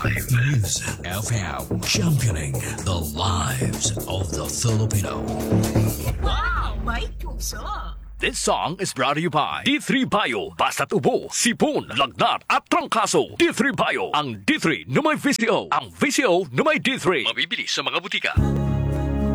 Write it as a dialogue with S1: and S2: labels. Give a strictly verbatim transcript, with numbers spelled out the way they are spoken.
S1: five Music F M, championing the lives of the Filipino.
S2: Wow, may puso!
S3: This song is brought to you by D three Bio. Basta't ubo, sipon, lagnat at trangkaso. D three Bio. Ang D three na may V C O. Ang V C O na may D three. Mabibili sa mga butika.